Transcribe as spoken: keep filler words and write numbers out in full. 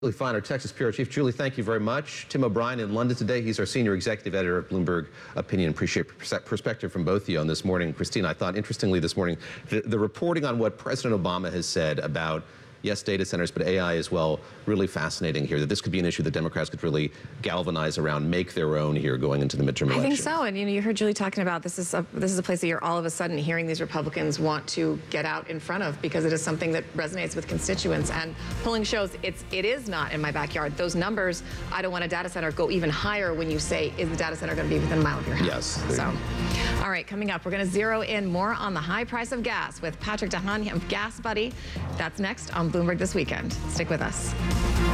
Julie Fine, our Texas Bureau Chief. Julie, thank you very much. Tim O'Brien in London today. He's our senior executive editor at Bloomberg Opinion. Appreciate perspective from both of you on this morning. Christina, I thought interestingly this morning, the, the reporting on what President Obama has said about, yes, data centers, but A I as well, really fascinating here, that this could be an issue that Democrats could really galvanize around, make their own here going into the midterm elections. I think so, and you know, you heard Julie talking about this is a, this is a place that you're all of a sudden hearing these Republicans want to get out in front of because it is something that resonates with constituents, and polling shows it's, it is not in my backyard. Those numbers, I don't want a data center, go even higher when you say, is the data center going to be within a mile of your house? Yes. So, all right, coming up, we're going to zero in more on the high price of gas with Patrick DeHaan of Gas Buddy. That's next on Bloomberg This Weekend. Stick with us.